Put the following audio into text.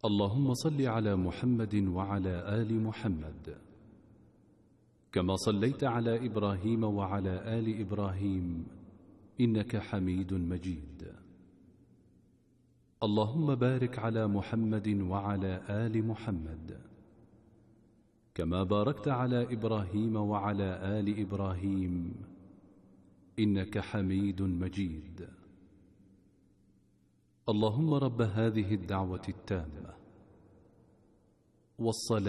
اللهم صل على محمد وعلى آل محمد كما صليت على إبراهيم وعلى آل إبراهيم إنك حميد مجيد. اللهم بارك على محمد وعلى آل محمد كما باركت على إبراهيم وعلى آل إبراهيم إنك حميد مجيد. اللهم رب هذه الدعوة التامة والصلاة